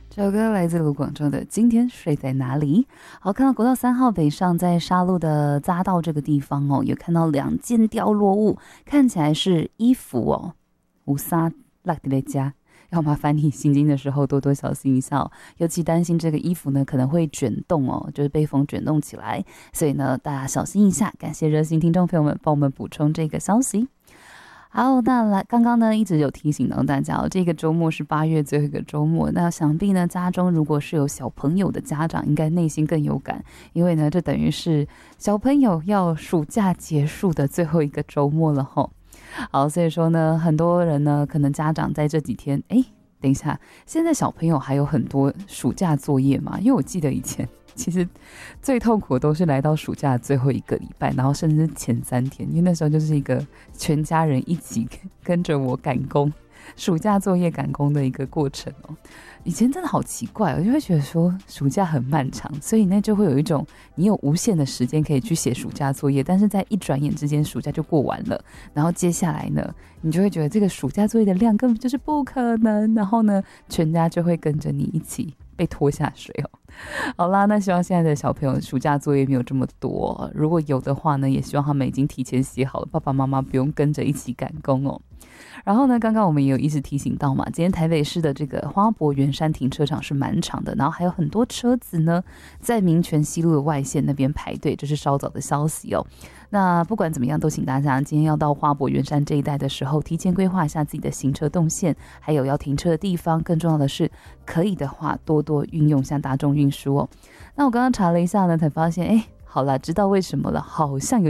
这首歌来自卢广仲的《今天睡在哪里》。好，看到国道3号北上，在沙鹿的匝道这个地方哦，有看到2件掉落物，看起来是衣服哦。有啥落在家，要麻烦你行经的时候多多小心一下哦，尤其担心这个衣服呢可能会卷动哦，就是被风卷动起来，所以呢大家小心一下。感谢热心听众朋友们帮我们补充这个消息。好，那刚刚呢一直有提醒到大家哦，这个周末是8月最后一个周末，那想必呢家中如果是有小朋友的家长，应该内心更有感，因为呢这等于是小朋友要暑假结束的最后一个周末了吼。好，所以说呢很多人呢可能家长在这几天，等一下，现在小朋友还有很多暑假作业嘛？因为我记得以前其实最痛苦的都是来到暑假的最后1个礼拜，然后甚至是前3天，因为那时候就是一个全家人一起跟着我赶工，暑假作业赶工的一个过程哦。以前真的好奇怪哦，就会觉得说暑假很漫长，所以呢就会有一种你有无限的时间可以去写暑假作业，但是在一转眼之间暑假就过完了，然后接下来呢你就会觉得这个暑假作业的量根本就是不可能，然后呢全家就会跟着你一起被拖下水哦。好啦，那希望现在的小朋友暑假作业没有这么多，如果有的话呢也希望他们已经提前写好了，爸爸妈妈不用跟着一起赶工哦。然后呢刚刚我们也有一直提醒到嘛，今天台北市的这个花博圆山停车场是蛮长的，然后还有很多车子呢在民权西路的外线那边排队，这是稍早的消息哦。那不管怎么样都请大家今天要到花博圆山这一带的时候提前规划一下自己的行车动线，还有要停车的地方，更重要的是可以的话多多运用像大众运输哦。那我刚刚查了一下呢才发现好啦，知道为什么了，好像有